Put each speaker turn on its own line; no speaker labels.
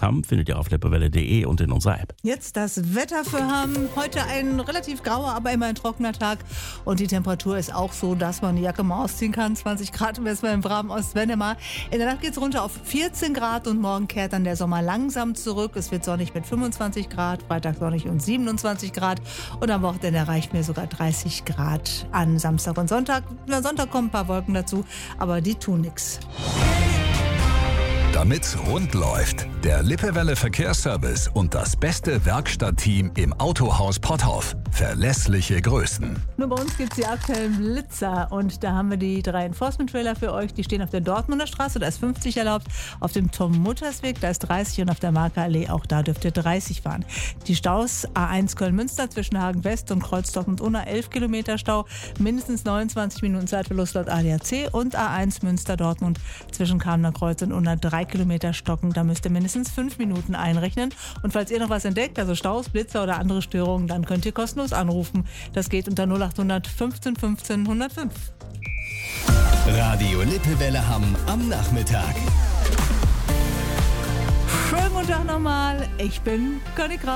Hamm findet ihr auf lippewelle.de und in unserer App.
Jetzt das Wetter für Hamm. Heute ein relativ grauer, aber immer ein trockener Tag. Und die Temperatur ist auch so, dass man die Jacke mal ausziehen kann. 20 Grad im Westfalen, im braven Ostwendemar. In der Nacht geht es runter auf 14 Grad und morgen kehrt dann der Sommer langsam zurück. Es wird sonnig mit 25 Grad, Freitag sonnig und 27 Grad. Und am Wochenende erreicht mir sogar 30 Grad an Samstag und Sonntag. Am Sonntag kommen ein paar Wolken dazu, aber die tun nichts.
Damit's rund läuft, der Lippewelle Verkehrsservice und das beste Werkstattteam im Autohaus Potthoff. Verlässliche Größen.
Nur bei uns gibt es die aktuellen Blitzer und da haben wir die 3 Enforcement-Trailer für euch. Die stehen auf der Dortmunder Straße, da ist 50 erlaubt. Auf dem Tom-Mutters-Weg, da ist 30 und auf der Markerallee, auch da dürft ihr 30 fahren. Die Staus A1 Köln-Münster zwischen Hagen-West und Kreuz-Dortmund-Unna 11 Kilometer Stau, mindestens 29 Minuten Zeitverlust laut ADAC und A1 Münster-Dortmund zwischen Kamener Kreuz und Unna 3 Kilometer stocken. Da müsst ihr mindestens 5 Minuten einrechnen. Und falls ihr noch was entdeckt, also Staus, Blitzer oder andere Störungen, dann könnt ihr kostenlos anrufen. Das geht unter 0800 15 15 105.
Radio Lippewelle Hamm am Nachmittag.
Schönen guten Tag nochmal. Ich bin Conny Kraus.